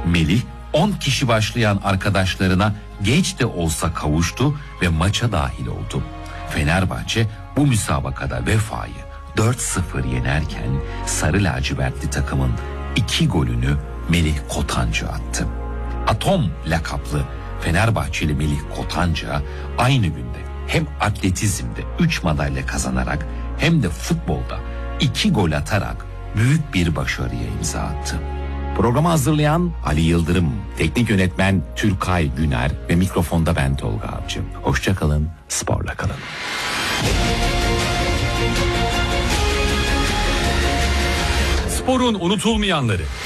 Melih 10 kişi başlayan arkadaşlarına geç de olsa kavuştu ve maça dahil oldu. Fenerbahçe bu müsabakada Vefa'yı 4-0 yenerken sarı lacivertli takımın 2 golünü Melih Kotancı attı. Atom lakaplı Fenerbahçeli Melih Kotancı aynı günde hem atletizmde 3 madalya kazanarak hem de futbolda 2 gol atarak büyük bir başarıya imza attı. Programı hazırlayan Ali Yıldırım, teknik yönetmen Türkay Güner ve mikrofonda ben Tolga Avcı. Hoşça kalın, sporla kalın. Sporun unutulmayanları.